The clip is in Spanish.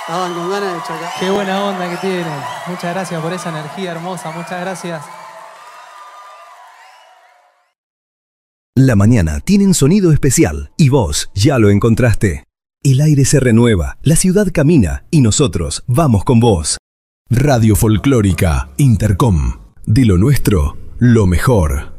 Estaban con ganas de chocar. Qué buena onda que tiene. Muchas gracias por esa energía hermosa. Muchas gracias. La mañana tiene un sonido especial y vos ya lo encontraste. El aire se renueva, la ciudad camina y nosotros vamos con vos. Radio Folclórica Intercom. De lo nuestro, lo mejor.